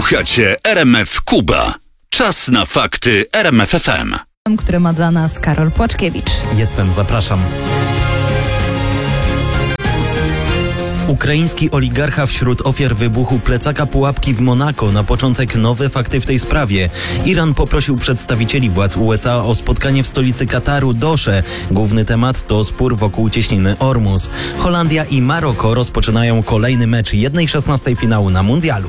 Słuchacie RMF Kuba. Czas na fakty RMF FM. Który ma dla nas Karol Płaczkiewicz. Jestem, zapraszam. Ukraiński oligarcha wśród ofiar wybuchu plecaka pułapki w Monako. Na początek nowe fakty w tej sprawie. Iran poprosił przedstawicieli władz USA o spotkanie w stolicy Kataru, Dosze. Główny temat to spór wokół cieśniny Ormus. Holandia i Maroko rozpoczynają kolejny mecz 1/16 finału na mundialu.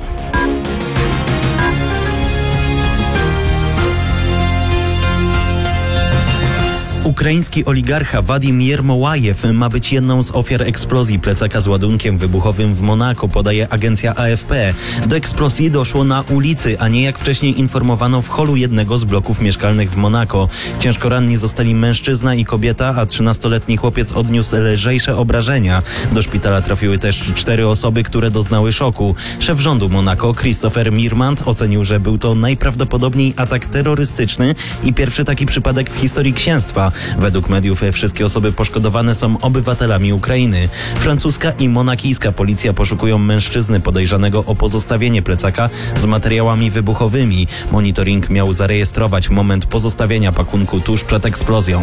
Ukraiński oligarcha Wadim Yermołajew ma być jedną z ofiar eksplozji plecaka z ładunkiem wybuchowym w Monako, podaje agencja AFP. Do eksplozji doszło na ulicy, a nie jak wcześniej informowano w holu jednego z bloków mieszkalnych w Monako. Ciężko ranni zostali mężczyzna i kobieta, a 13-letni chłopiec odniósł lżejsze obrażenia. Do szpitala trafiły też 4 osoby, które doznały szoku. Szef rządu Monako, Christopher Mirmand, ocenił, że był to najprawdopodobniej atak terrorystyczny i pierwszy taki przypadek w historii księstwa. Według mediów wszystkie osoby poszkodowane są obywatelami Ukrainy. Francuska i monakijska policja poszukują mężczyzny podejrzanego o pozostawienie plecaka z materiałami wybuchowymi. Monitoring miał zarejestrować moment pozostawienia pakunku tuż przed eksplozją.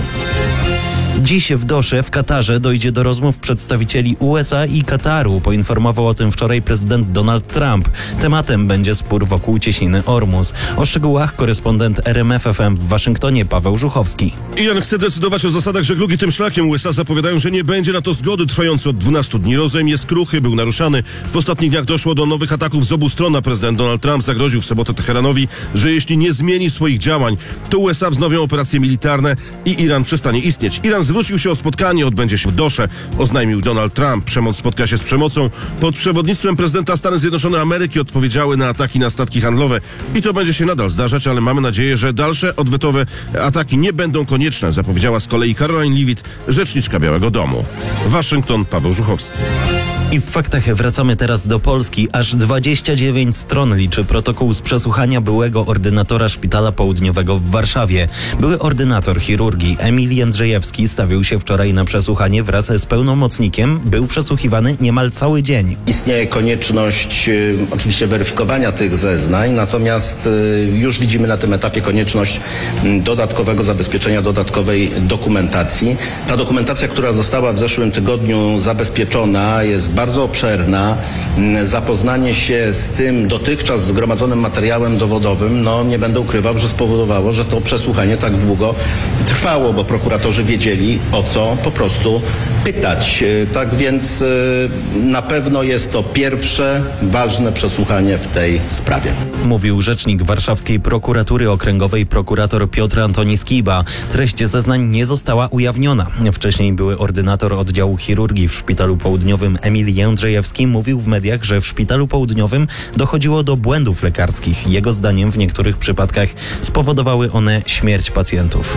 Dziś w Dosze w Katarze dojdzie do rozmów przedstawicieli USA i Kataru. Poinformował o tym wczoraj prezydent Donald Trump. Tematem będzie spór wokół cieśniny Ormus. O szczegółach korespondent RMF FM w Waszyngtonie Paweł Żuchowski. Iran chce decydować o zasadach żeglugi tym szlakiem. USA zapowiadają, że nie będzie na to zgody trwający od 12 dni. Rozejm jest kruchy, był naruszany. W ostatnich dniach doszło do nowych ataków z obu stron. Prezydent Donald Trump zagroził w sobotę Teheranowi, że jeśli nie zmieni swoich działań, to USA wznowią operacje militarne i Iran przestanie istnieć. Iran zwrócił się o spotkanie, odbędzie się w Dosze, oznajmił Donald Trump. Przemoc spotka się z przemocą. Pod przewodnictwem prezydenta Stanów Zjednoczonych Ameryki odpowiedziały na ataki na statki handlowe i to będzie się nadal zdarzać, ale mamy nadzieję, że dalsze odwetowe ataki nie będą konieczne, zapowiedziała z kolei Caroline Leavitt, rzeczniczka Białego Domu. Waszyngton, Paweł Żuchowski. I w faktach wracamy teraz do Polski. Aż 29 stron liczy protokół z przesłuchania byłego ordynatora Szpitala Południowego w Warszawie. Były ordynator chirurgii Emil Jędrzejewski stawił się wczoraj na przesłuchanie wraz z pełnomocnikiem. Był przesłuchiwany niemal cały dzień. Istnieje konieczność oczywiście weryfikowania tych zeznań, natomiast już widzimy na tym etapie konieczność dodatkowego zabezpieczenia, dodatkowej dokumentacji. Ta dokumentacja, która została w zeszłym tygodniu zabezpieczona, jest bardzo obszerna. Zapoznanie się z tym dotychczas zgromadzonym materiałem dowodowym, nie będę ukrywał, że spowodowało, że to przesłuchanie tak długo trwało, bo prokuratorzy wiedzieli, o co po prostu pytać. Tak więc na pewno jest to pierwsze ważne przesłuchanie w tej sprawie. Mówił rzecznik warszawskiej prokuratury okręgowej prokurator Piotr Antoni Skiba. Treść zeznań nie została ujawniona. Wcześniej były ordynator oddziału chirurgii w Szpitalu Południowym Emil Jędrzejewski mówił w mediach, że w Szpitalu Południowym dochodziło do błędów lekarskich. Jego zdaniem w niektórych przypadkach spowodowały one śmierć pacjentów.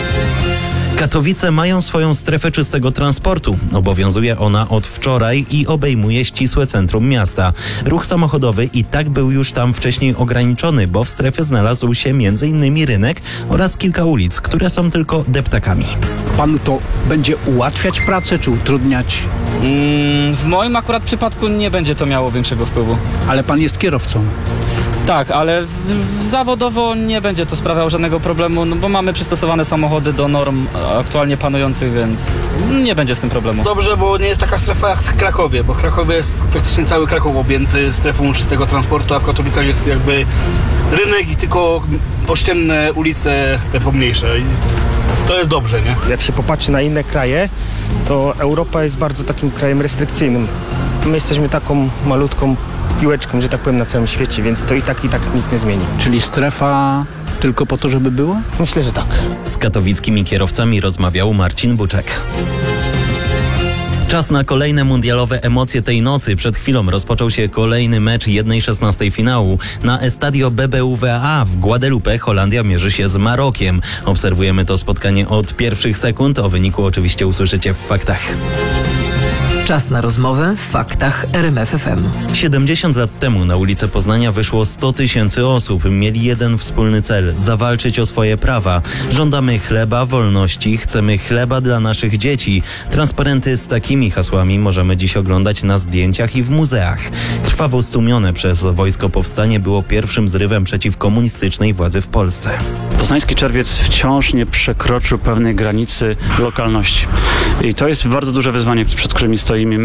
Katowice mają swoją strefę czystego transportu. Obowiązuje ona od wczoraj i obejmuje ścisłe centrum miasta. Ruch samochodowy i tak był już tam wcześniej ograniczony, bo w strefie znalazł się m.in. rynek oraz kilka ulic, które są tylko deptakami. Panu to będzie ułatwiać pracę czy utrudniać? W moim akurat przypadku nie będzie to miało większego wpływu. Ale pan jest kierowcą. Tak, ale zawodowo nie będzie to sprawiało żadnego problemu, bo mamy przystosowane samochody do norm aktualnie panujących, więc nie będzie z tym problemu. Dobrze, bo nie jest taka strefa jak w Krakowie, bo w Krakowie jest praktycznie cały Kraków objęty strefą czystego transportu, a w Katowicach jest jakby rynek i tylko ościenne ulice, te pomniejsze. I to jest dobrze, nie? Jak się popatrzy na inne kraje, to Europa jest bardzo takim krajem restrykcyjnym. My jesteśmy taką malutką piłeczką, że tak powiem, na całym świecie, więc to i tak nic nie zmieni. Czyli strefa tylko po to, żeby była? Myślę, że tak. Z katowickimi kierowcami rozmawiał Marcin Buczek. Czas na kolejne mundialowe emocje tej nocy. Przed chwilą rozpoczął się kolejny mecz 1/16 finału. Na Estadio BBVA w Guadalupe Holandia mierzy się z Marokiem. Obserwujemy to spotkanie od pierwszych sekund. O wyniku oczywiście usłyszycie w faktach. Czas na rozmowę w faktach RMF FM. 70 lat temu na ulice Poznania wyszło 100 000 osób. Mieli jeden wspólny cel – zawalczyć o swoje prawa. Żądamy chleba, wolności, chcemy chleba dla naszych dzieci. Transparenty z takimi hasłami możemy dziś oglądać na zdjęciach i w muzeach. Krwawo stłumione przez Wojsko Powstanie było pierwszym zrywem przeciw komunistycznej władzy w Polsce. Poznański Czerwiec wciąż nie przekroczył pewnej granicy lokalności. I to jest bardzo duże wyzwanie, przed którymi stoimy.